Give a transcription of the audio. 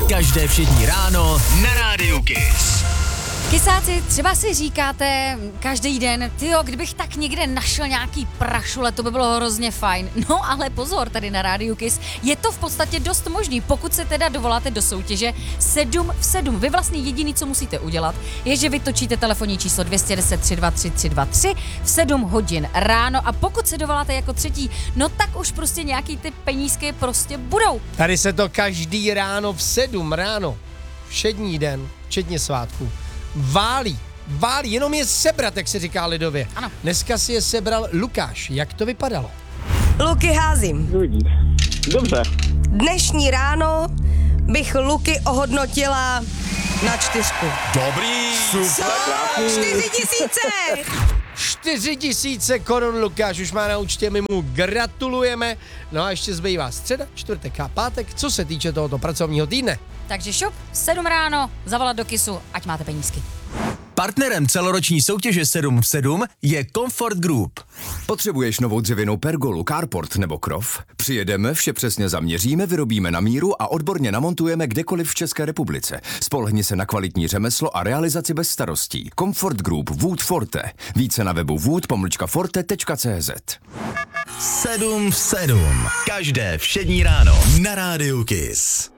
Každé všední ráno na Rádiu Kiss. Kysáci, třeba si říkáte každý den, tyjo, kdybych tak někde našel nějaký prašule, to by bylo hrozně fajn. No ale pozor, tady na Rádiu Kiss je to v podstatě dost možný, pokud se teda dovoláte do soutěže 7 v 7. Vy vlastně jediný, co musíte udělat, je, že vytočíte telefonní číslo 210 323 323 v 7 hodin ráno a pokud se dovoláte jako třetí, no tak už prostě nějaký ty penízky prostě budou. Tady se to každý ráno v 7 ráno, všední den, včetně svátku, válí, jenom je sebrat, jak se říká lidově. Ano. Dneska si je sebral Lukáš. Jak to vypadalo? Luky házím. Dobře. Dnešní ráno bych Luky ohodnotila na 4. Dobrý. Co? 4 000! 4 000 korun Lukáš už má na účtě, my mu gratulujeme. No a ještě zbývá středa, čtvrtek a pátek, co se týče tohoto pracovního týdne. Takže šup, 7 ráno, zavolat do Kissu, ať máte penízky. Partnerem celoroční soutěže 7 v 7 je Comfort Group. Potřebuješ novou dřevěnou pergolu, carport nebo krov? Přijedeme, vše přesně zaměříme, vyrobíme na míru a odborně namontujeme kdekoliv v České republice. Spolehni se na kvalitní řemeslo a realizaci bez starostí. Comfort Group Wood Forte. Více na webu wood-forte.cz. 7 v 7. Každé všední ráno na Rádiu Kiss.